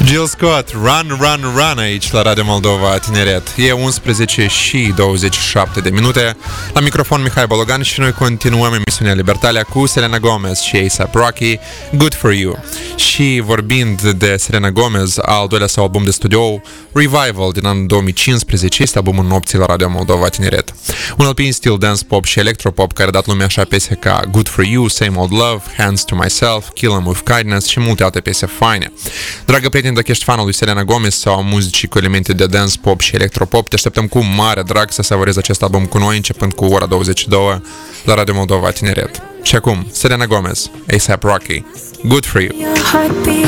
Jill Scott, Run, Run, Run aici la Radio Moldova Tineret. E 11 și 27 de minute. La microfon Mihai Bologan și noi continuăm emisiunea Libertalia cu Selena Gomez și A$AP Rocky, Good For You. Și vorbind de Selena Gomez, al doilea său album de studio, Revival, din anul 2015, este albumul nopții la Radio Moldova Tineret. Un LP în stil dance pop și electropop care a dat lumea așa piese ca Good For You, Same Old Love, Hands To Myself, Kill 'Em With Kindness și multe alte piese faine. Dragă prieteni, dacă ești fanul lui Selena Gomez sau muzicii cu elemente de dance pop și electropop, te așteptăm cu mare drag să savorezi acest album cu noi, începând cu ora 22 la Radio Moldova Tineret. Și acum, Selena Gomez, A$AP Rocky, Good For You.